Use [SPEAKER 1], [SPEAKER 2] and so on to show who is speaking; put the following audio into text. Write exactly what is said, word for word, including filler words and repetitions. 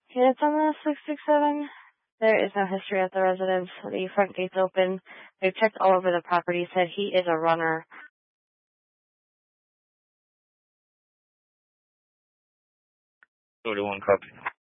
[SPEAKER 1] Yeah, it's on the six six seven. There is no history at the residence. The front gate's open. They've checked all over the property, said he is a runner.
[SPEAKER 2] forty-one copy.